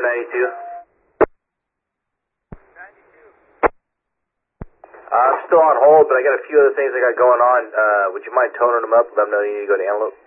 92. I'm still on hold, but I got a few other things I got going on. Would you mind toning them up? Let them know you need to go to Antelope.